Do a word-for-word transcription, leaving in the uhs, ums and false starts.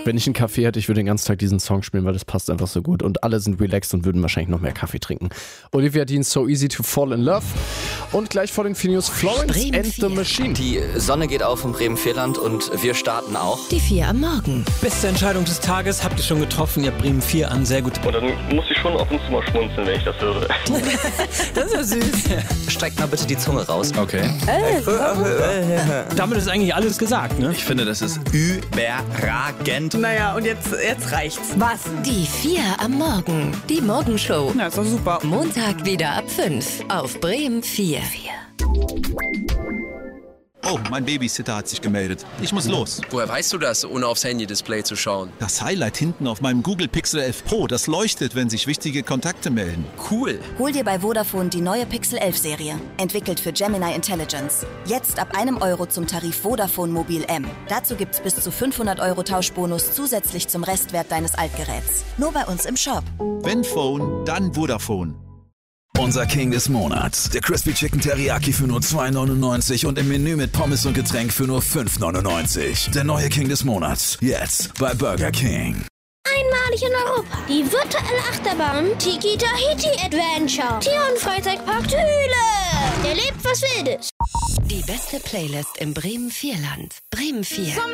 Wenn ich einen Kaffee hätte, ich würde den ganzen Tag diesen Song spielen, weil das passt einfach so gut. Und alle sind relaxed und würden wahrscheinlich noch mehr Kaffee trinken. Olivia Dean, So Easy to Fall in Love. Und gleich vor den vier News Florence Bremen and the vier. Machine. Die Sonne geht auf im Bremen-Vierland und wir starten auch. Die vier am Morgen. Beste Entscheidung des Tages habt ihr schon getroffen. Ihr habt Bremen vier an, sehr gut. Und dann muss ich schon ab und zu mal schmunzeln, wenn ich das höre. Das ist ja süß. Streckt mal bitte die Zunge raus. Okay. Damit ist eigentlich alles gesagt, ne? Ich finde, das ist überragend. Naja, und jetzt, jetzt reicht's. Was? Die vier am Morgen. Die Morgenshow. Na, ist doch super. Montag wieder ab fünf auf Bremen vier. Oh, mein Babysitter hat sich gemeldet. Ich muss los. Woher weißt du das, ohne aufs Handy-Display zu schauen? Das Highlight hinten auf meinem Google Pixel elf Pro, das leuchtet, wenn sich wichtige Kontakte melden. Cool. Hol dir bei Vodafone die neue Pixel elf Serie. Entwickelt für Gemini Intelligence. Jetzt ab einem Euro zum Tarif Vodafone Mobil M. Dazu gibt's bis zu fünfhundert Euro Tauschbonus zusätzlich zum Restwert deines Altgeräts. Nur bei uns im Shop. Wenn Phone, dann Vodafone. Unser King des Monats. Der Crispy Chicken Teriyaki für nur zwei neunundneunzig und im Menü mit Pommes und Getränk für nur fünf neunundneunzig. Der neue King des Monats. Jetzt bei Burger King. Einmalig in Europa. Die virtuelle Achterbahn Tiki Tahiti Adventure. Tier- und Freizeitpark Thüle. Erlebt was Wildes. Die beste Playlist im Bremen Vierland. Bremen vier.